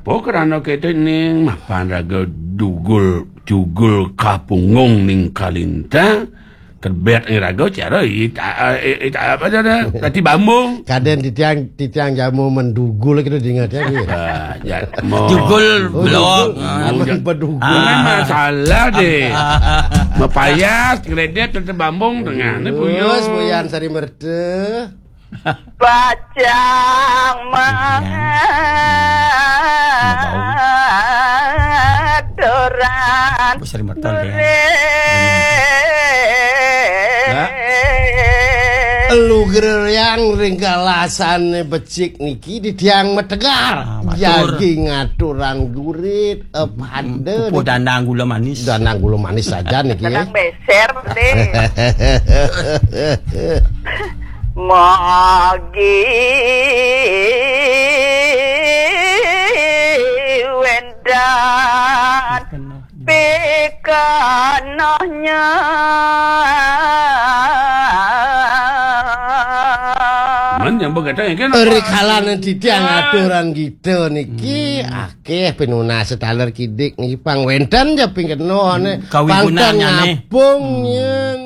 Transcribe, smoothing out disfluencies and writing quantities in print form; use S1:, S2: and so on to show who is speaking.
S1: apa kerana kita ning mapan raga jugul kapungong ning kalinta terbet ning raga cara apa cara tadi bambung
S2: kaden titiang jamu mendugul gitu diingat ya
S3: jugul blok
S2: berdugul
S1: masalah deh mepayas kredit tetap bambung dengan
S2: buyus buyan sari merde
S4: bacang madoran
S3: sari mertol ya
S2: lu geryang ringkalasan becik niki di tiang metegar jadi ngaturan gurit pande
S3: pupuk dandang gula manis
S2: saja niki
S4: dandang beser deh magi wendan pekanahnya
S1: yang berkata kan
S2: rikalan tiang aturan gitu niki akeh penuna setaler kidik niki pang wendan ya pingkeno ne
S3: kawigunannya
S2: ngapung yen